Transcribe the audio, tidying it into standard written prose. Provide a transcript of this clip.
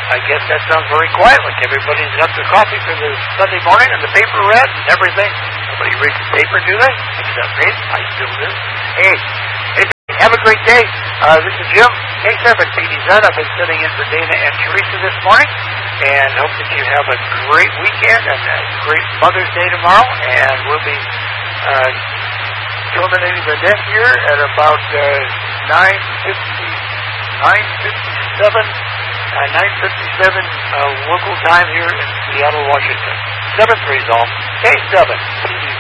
I guess that sounds very quiet, like everybody's got their coffee for the Sunday morning and the paper read and everything. Nobody reads the paper, do they? Except me. I still do. Hey, have a great day. This is Jim, K7PDZ. I've been sitting in for Dana and Teresa this morning, and hope that you have a great weekend and a great Mother's Day tomorrow, and we'll be terminating the net here at about 9:57 local time here in Seattle, Washington. 7-3 all. K7.